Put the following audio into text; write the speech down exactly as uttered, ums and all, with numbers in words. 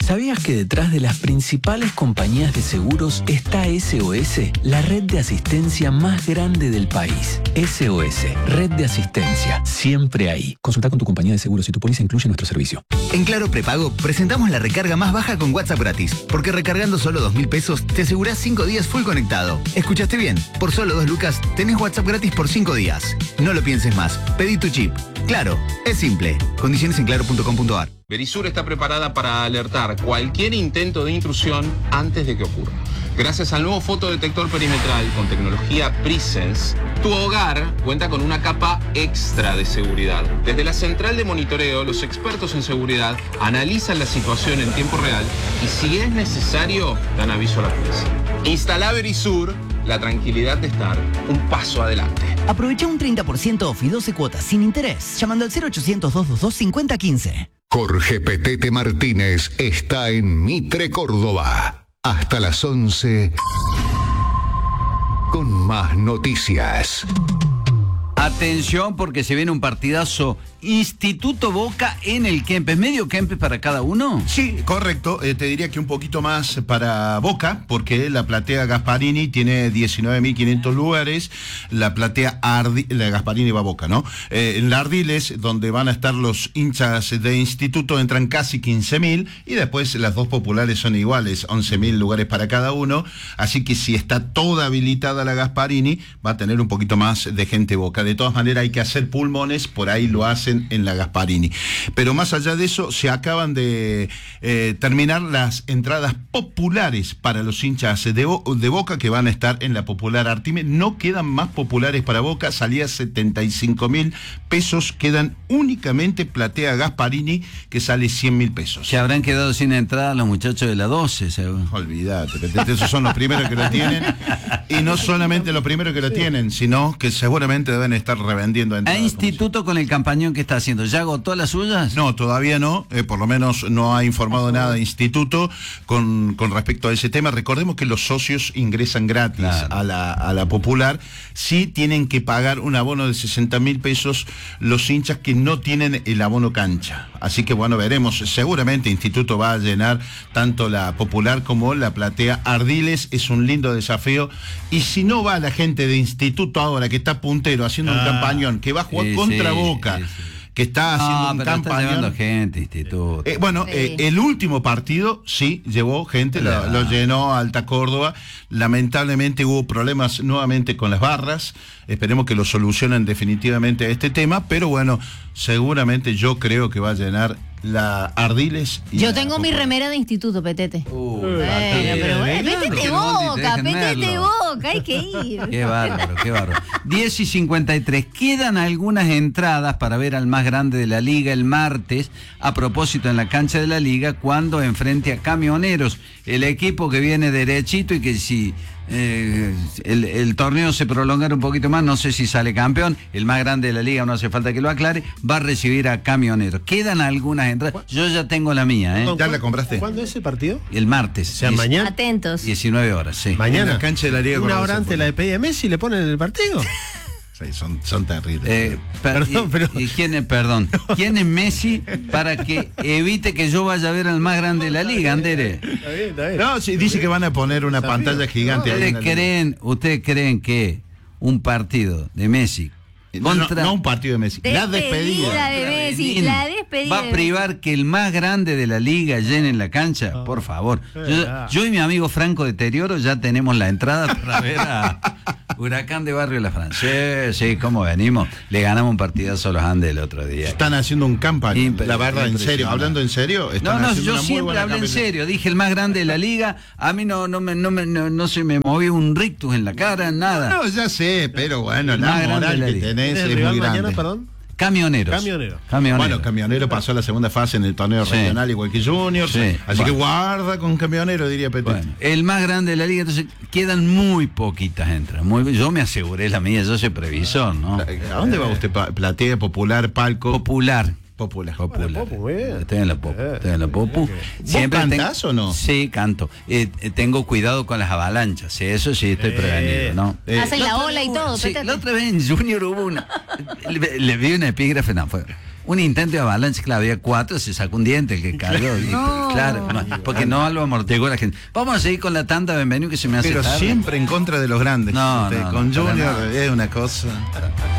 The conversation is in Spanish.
¿Sabías que detrás de las principales compañías de seguros está S O S, la red de asistencia más grande del país? S O S, red de asistencia, siempre ahí. Consulta con tu compañía de seguros si tu póliza incluye nuestro servicio. En Claro Prepago presentamos la recarga más baja con WhatsApp gratis, porque recargando solo dos mil pesos te asegurás cinco días full conectado. ¿Escuchaste bien? Por solo dos lucas tenés WhatsApp gratis por cinco días. No lo pienses más, pedí tu chip. Claro, es simple. Condiciones en claro punto com punto a r. Verisur está preparada para alertar cualquier intento de intrusión antes de que ocurra. Gracias al nuevo fotodetector perimetral con tecnología Presence, tu hogar cuenta con una capa extra de seguridad. Desde la central de monitoreo, los expertos en seguridad analizan la situación en tiempo real y si es necesario, dan aviso a la policía. Instala Verisur, la tranquilidad de estar un paso adelante. Aprovecha un treinta por ciento off y doce cuotas sin interés llamando al cero ochocientos, doscientos veintidós, cincuenta quince. Jorge Petete Martínez está en Mitre, Córdoba. Hasta las once con más noticias. Atención porque se viene un partidazo Instituto Boca en el Kempes. ¿Medio Kempes para cada uno? Sí, correcto. Eh, te diría que un poquito más para Boca, porque la platea Gasparini tiene diecinueve mil quinientos lugares. La platea Ardi, la Gasparini va a Boca, ¿no? Eh, en la Ardiles, donde van a estar los hinchas de Instituto, entran casi quince mil. Y después las dos populares son iguales, once mil lugares para cada uno. Así que si está toda habilitada la Gasparini, va a tener un poquito más de gente Boca. De todas maneras hay que hacer pulmones, por ahí lo hacen en la Gasparini. Pero más allá de eso, se acaban de eh, terminar las entradas populares para los hinchas de, Bo de Boca que van a estar en la popular Artime. No quedan más populares para Boca, salía setenta y cinco mil pesos, quedan únicamente platea Gasparini que sale cien mil pesos. Se habrán quedado sin entrada los muchachos de la doce, seguro. Olvídate, esos son los primeros que lo tienen. Y no solamente los primeros que lo tienen, sino que seguramente deben estar revendiendo entradas. ¿A Instituto con el campañón que está haciendo? ¿Ya agotó las suyas? No, todavía no, eh, por lo menos no ha informado nada de Instituto con, con respecto a ese tema. Recordemos que los socios ingresan gratis claro. a, la, a la popular, sí tienen que pagar un abono de sesenta mil pesos los hinchas que no tienen el abono cancha. Así que bueno, veremos, seguramente Instituto va a llenar tanto la popular como la platea Ardiles, es un lindo desafío. Y si no va la gente de Instituto ahora, que está puntero, haciendo ah, un campañón, que va a jugar sí, contra sí, Boca, sí, sí. que está no, haciendo un pero campañón. Está llevando gente, Instituto. Eh, bueno, sí. eh, el último partido sí llevó gente, lo, lo llenó Alta Córdoba. Lamentablemente hubo problemas nuevamente con las barras. Esperemos que lo solucionen definitivamente este tema, pero bueno, seguramente yo creo que va a llenar la Ardiles. Y yo tengo mi remera de Instituto, Petete. Uh, bueno, pero bueno, Petete Boca, Petete Boca, hay que ir. Qué bárbaro, qué bárbaro. diez y cincuenta y tres, quedan algunas entradas para ver al más grande de la liga el martes, a propósito en la cancha de la liga, cuando enfrente a Camioneros, el equipo que viene derechito y que si eh, el, el torneo se prolongara un poquito más, no sé si sale campeón, el más grande de la liga, no hace falta que lo aclare, va a recibir a Camioneros. Quedan algunas entradas, yo ya tengo la mía, ¿eh? ¿Ya la compraste? ¿Cuándo es el partido? El martes. O sea, diez, mañana. Atentos. diecinueve horas, sí. Mañana. En la cancha de la liga. Una hora antes de la de P M S y le ponen el partido. Sí, son, son terribles. Eh, per, perdón, y, pero... ¿Y quién es, perdón? ¿Quién es Messi para que evite que yo vaya a ver al más grande de la liga, Andere? Está bien, está bien. No, sí, dice que van a poner una ¿Sabía? pantalla gigante. No, ¿Ustedes, creen, ¿Ustedes creen que un partido de Messi contra... No, no un partido de Messi, despedida la despedida de Messi, la despedida va a privar que el más grande de la liga llene la cancha? Oh, por favor. Yo, yo y mi amigo Franco Deterioro ya tenemos la entrada para ver a Huracán de Barrio La Francia. Sí, sí, ¿cómo venimos? Le ganamos un partidazo a los Andes el otro día. Están haciendo un campaña, la verdad, en serio. Hablando en serio. No, no, yo siempre hablé en serio. Dije el más grande de la liga. A mí no, no, me, no, me, no, no se me movió un rictus en la cara, nada. No, ya sé, pero bueno, la moral que tenés es muy grande. Mañana, perdón? Camioneros. Camionero. Camionero. Bueno, Camionero pasó a la segunda fase en el torneo sí. regional igual que Junior. Sí. Así bueno. que guarda con Camionero, diría Petete. Bueno, el más grande de la liga, entonces quedan muy poquitas entradas. Muy, yo me aseguré la mía, yo soy previsor, ¿no? ¿A dónde va usted? ¿Platea, popular, palco? Popular. Popular. Popular. Bueno, Popu, estoy en la Popu. Estoy en la Popu. Siempre ¿Vos cantás ten... o no? Sí, canto. Eh, tengo cuidado con las avalanchas. Sí, eso sí, estoy eh, prevenido, ¿no? Eh, Hacen la ola y todo. Sí, la otra vez en Junior hubo una... le, le vi una epígrafe, no, fue... Un intento de avalancha, claro, había cuatro, se sacó un diente el que cayó. y- No. Claro, no, porque no lo amortiguó la gente. Vamos a seguir con la tanda, bienvenido, que se me hace Pero tarde. siempre en contra de los grandes. No, Usted, no, con no, para Junior nada. es una cosa.